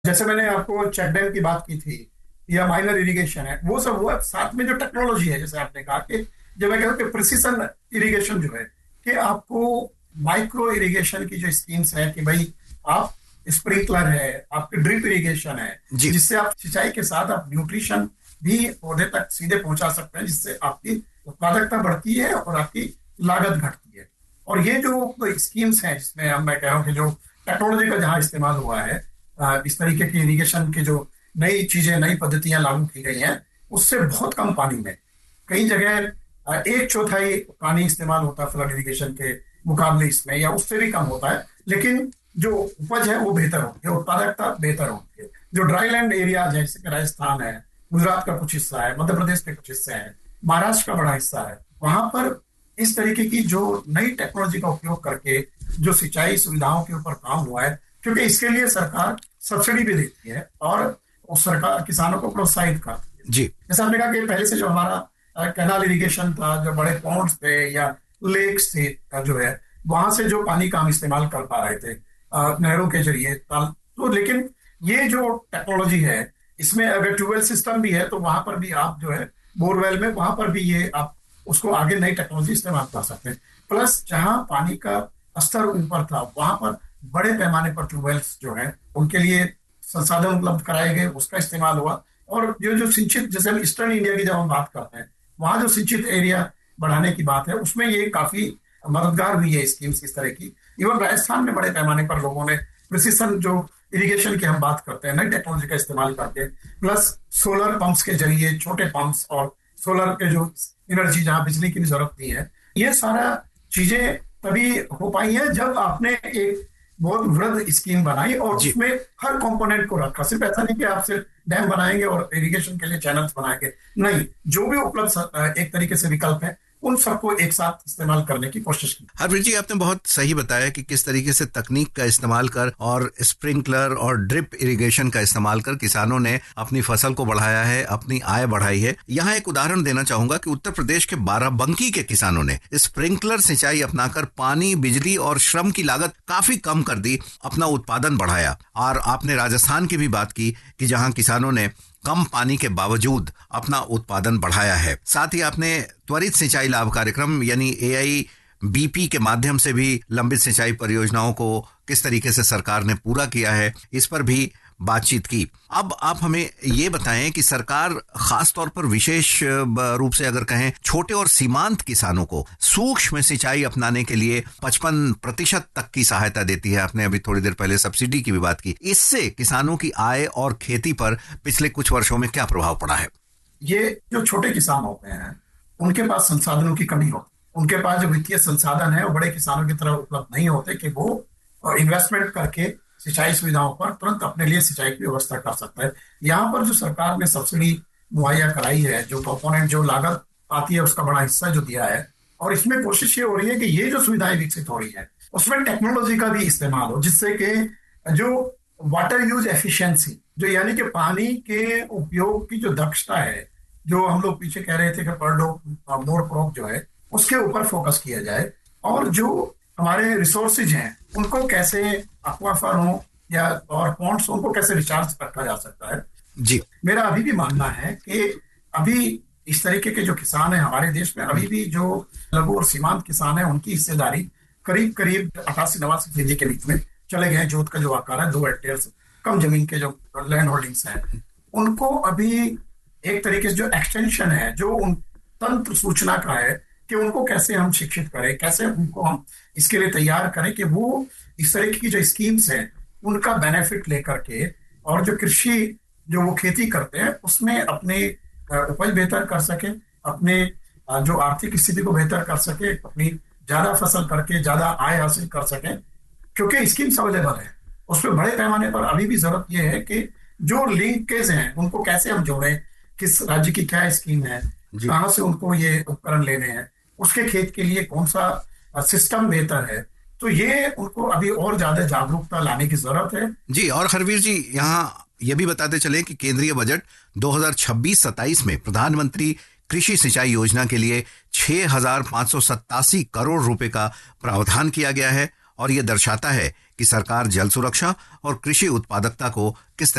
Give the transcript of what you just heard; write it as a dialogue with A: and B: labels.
A: जैसे मैंने आपको चेक डैम की बात की थी या माइनर इरिगेशन है, वो सब हुआ। साथ में जो टेक्नोलॉजी है, जैसे आपने कहा कि जब मैं कहूँ कि प्रिसीजन इरिगेशन जो है, कि आपको माइक्रो इरिगेशन की जो स्कीम्स है कि भाई आप स्प्रिंकलर है, आपकी ड्रिप इरिगेशन है,
B: जी।
A: जिससे आप सिंचाई के साथ आप न्यूट्रिशन भी पौधे तक सीधे पहुंचा सकते हैं, जिससे आपकी उत्पादकता बढ़ती है और आपकी लागत घटती है। और ये जो स्कीम्स हैं जिसमें हम मैं कह रहा हूँ कि जो टेक्नोलॉजी का जहाँ इस्तेमाल हुआ है, इस तरीके की इरिगेशन की जो नई चीजें, नई पद्धतियां लागू की गई हैं, उससे बहुत कम पानी में कई जगह एक चौथाई पानी इस्तेमाल होता है फ्लड इरिगेशन के मुकाबले इसमें, या उससे भी कम होता है। लेकिन जो उपज है वो बेहतर होती है, उत्पादकता बेहतर होती है। जो ड्राई लैंड एरियाज है, जैसे कि राजस्थान है, गुजरात का कुछ हिस्सा है, मध्य प्रदेश के कुछ हिस्से हैं, महाराष्ट्र का बड़ा हिस्सा है, वहां पर इस तरीके की जो नई टेक्नोलॉजी का उपयोग करके जो सिंचाई सुविधाओं के ऊपर काम हुआ है, क्योंकि इसके लिए सरकार सब्सिडी भी देती है और उस सरकार किसानों को प्रोत्साहित करती है।
B: जी।
A: जैसे आपने कहा कि पहले से जो हमारा कैनाल इरिगेशन था, जो बड़े पॉन्ड्स थे या लेक्स थे, जो है वहां से जो पानी का हम इस्तेमाल कर पा रहे थे नहरों के जरिए तो लेकिन ये जो टेक्नोलॉजी है, इसमें अगर ट्यूबवेल सिस्टम भी है तो वहां पर भी आप जो है बोरवेल में, वहां पर भी ये आप उसको आगे नई टेक्नोलॉजी इस्तेमाल कर सकते हैं। प्लस जहां पानी का स्तर ऊपर था, वहां पर बड़े पैमाने पर ट्यूबवेल्स जो है उनके लिए संसाधन उपलब्ध कराए गए, उसका इस्तेमाल हुआ। और ये जो सिंचित, जैसे हम ईस्टर्न इंडिया की जब हम बात करते हैं, वहां जो सिंचित एरिया बढ़ाने की बात है, उसमें ये काफी मददगार हुई है स्कीम्स इस तरह की। इवन राजस्थान में बड़े पैमाने पर लोगों ने प्रिसीजन जो इरिगेशन की हम बात करते हैं, नई टेक्नोलॉजी का इस्तेमाल करके, प्लस सोलर पंप्स के जरिए, छोटे पंप्स और सोलर के जो एनर्जी, जहां बिजली की भी जरूरत नहीं है, ये सारा चीजें तभी हो पाई है जब आपने एक बहुत वृहद स्कीम बनाई और
B: जी।
A: उसमें हर कंपोनेंट को रखा। सिर्फ ऐसा नहीं कि आप सिर्फ डैम बनाएंगे और इरिगेशन के लिए चैनल्स बनाएंगे, नहीं, जो भी उपलब्ध एक तरीके से विकल्प है उन सबको एक साथ इस्तेमाल करने की कोशिश की।
B: हरप्रीत जी, आपने बहुत सही बताया कि किस तरीके से तकनीक का इस्तेमाल कर और स्प्रिंकलर और ड्रिप इरिगेशन का इस्तेमाल कर किसानों ने अपनी फसल को बढ़ाया है, अपनी आय बढ़ाई है। यहाँ एक उदाहरण देना चाहूंगा कि उत्तर प्रदेश के बाराबंकी के किसानों ने स्प्रिंकलर सिंचाई अपनाकर पानी, बिजली और श्रम की लागत काफी कम कर दी, अपना उत्पादन बढ़ाया। और आपने राजस्थान की भी बात की कि जहां किसानों ने कम पानी के बावजूद अपना उत्पादन बढ़ाया है। साथ ही आपने त्वरित सिंचाई लाभ कार्यक्रम यानी AIBP के माध्यम से भी लंबित सिंचाई परियोजनाओं को किस तरीके से सरकार ने पूरा किया है, इस पर भी बातचीत की। अब आप हमें ये बताएं कि सरकार खास तौर पर विशेष रूप से अगर कहें छोटे और सीमांत किसानों को सूक्ष्म सिंचाई अपनाने के लिए 55% तक की सहायता देती है। आपने अभी थोड़ी देर पहले सब्सिडी की भी बात की। इससे किसानों की आय और खेती पर पिछले कुछ वर्षों में क्या प्रभाव पड़ा है?
A: ये जो छोटे किसान होते हैं, उनके पास संसाधनों की कमी होती है। उनके पास जो वित्तीय संसाधन है वो बड़े किसानों की तरह उपलब्ध नहीं होते कि वो इन्वेस्टमेंट करके सिंचाई सुविधाओं पर तुरंत अपने लिए सिंचाई की व्यवस्था कर सकता है। यहाँ पर जो सरकार ने सब्सिडी मुहैया कराई है, जो कंपोनेंट, जो लागत आती है, उसका बड़ा हिस्सा जो दिया है, और इसमें कोशिश ये हो रही है कि ये जो सुविधाएं विकसित हो रही है उसमें टेक्नोलॉजी का भी इस्तेमाल हो, जिससे कि जो वाटर यूज एफिशिएंसी, जो यानी कि पानी के उपयोग की जो दक्षता है, जो हम लोग पीछे कह रहे थे कि पर डे मोर क्रॉप जो है, उसके ऊपर फोकस किया जाए। और जो हमारे रिसोर्सेज हैं उनको कैसे, एक्वाफर हो या और पॉन्ड्स, उनको कैसे रिचार्ज रखा जा सकता है।
B: जी।
A: मेरा अभी भी मानना है कि अभी इस तरीके के जो किसान हैं हमारे देश में, अभी भी जो लघु और सीमांत किसान हैं, उनकी हिस्सेदारी करीब करीब 88-89% के बीच में चले गए हैं। जोत का जो आकार है, 2 हेक्टेयर से कम जमीन के जो लैंड होल्डिंग्स हैं, उनको अभी एक तरीके से जो एक्सटेंशन है, जो उन तंत्र सूचना का है, कि उनको कैसे हम शिक्षित करें, कैसे उनको हम इसके लिए तैयार करें कि वो इस तरह की जो स्कीम्स हैं उनका बेनिफिट लेकर के, और जो कृषि, जो वो खेती करते हैं उसमें अपने उपज बेहतर कर सके, अपने जो आर्थिक स्थिति को बेहतर कर सके, अपनी ज्यादा फसल करके ज्यादा आय हासिल कर सके। क्योंकि स्कीम्स अवेलेबल है, उसमें बड़े पैमाने पर अभी भी जरूरत यह है कि जो लिंकेज हैं उनको कैसे हम जोड़ें, किस राज्य की क्या स्कीम है,
B: जी।
A: कहाँ से उनको ये उपकरण लेने हैं, उसके खेत के लिए कौन सा सिस्टम बेहतर है। तो ये उनको अभी और ज्यादा जागरूकता लाने की जरूरत है।
B: जी, और हरवीर जी, यहाँ ये भी बताते चले कि केंद्रीय बजट 2026-27 में प्रधानमंत्री कृषि सिंचाई योजना के लिए 6,587 करोड़ रुपए का प्रावधान किया गया है। और यह दर्शाता है कि सरकार जल सुरक्षा और कृषि उत्पादकता को किस